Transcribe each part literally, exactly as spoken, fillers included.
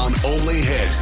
on Only Hit.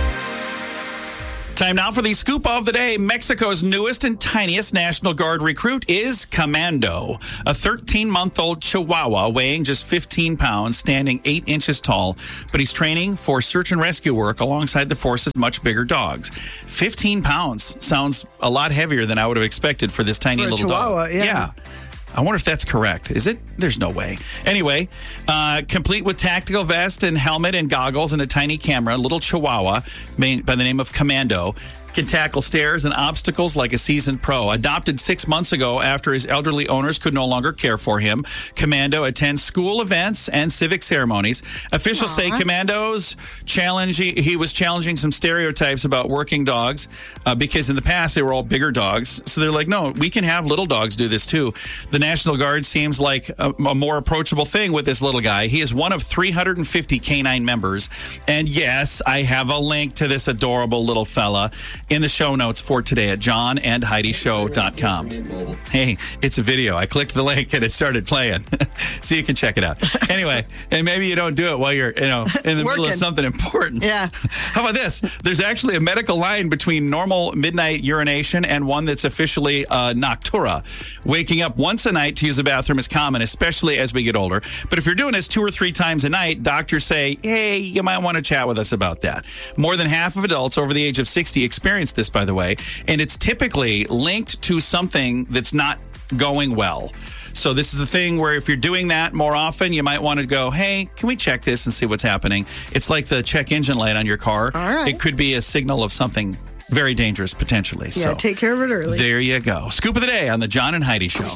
Time now for the scoop of the day. Mexico's newest and tiniest National Guard recruit is Commando, a thirteen-month-old Chihuahua weighing just fifteen pounds, standing eight inches tall. But he's training for search and rescue work alongside the force's much bigger dogs. fifteen pounds sounds a lot heavier than I would have expected for this tiny For a little Chihuahua, dog. yeah. yeah. I wonder if that's correct. Is it? There's no way. Anyway, uh, complete with tactical vest and helmet and goggles and a tiny camera, little Chihuahua by the name of Commando can tackle stairs and obstacles like a seasoned pro. Adopted six months ago after his elderly owners could no longer care for him, Commando attends school events and civic ceremonies. Officials Aww. say Commando's challenging. He was challenging some stereotypes about working dogs uh, because in the past they were all bigger dogs. So they're like, no, we can have little dogs do this too. The National Guard seems like a, a more approachable thing with this little guy. He is one of three hundred fifty canine members. And yes, I have a link to this adorable little fella in the show notes for today at john and heidi show dot com. Hey, it's a video. I clicked the link and it started playing. So you can check it out. Anyway, and maybe you don't do it while you're, you know, in the middle of something important. Yeah. How about this? There's actually a medical line between normal midnight urination and one that's officially uh, noctura. Waking up once a night to use the bathroom is common, especially as we get older. But if you're doing this two or three times a night, doctors say, hey, you might want to chat with us about that. More than half of adults over the age of sixty experience this, by the way, and it's typically linked to something that's not going well. So this is the thing where if you're doing that more often, you might want to go, hey, can we check this and see what's happening? It's like the check engine light on your car. All right. It could be a signal of something very dangerous, potentially. Yeah, so take care of it early. There you go. Scoop of the day on the John and Heidi Show.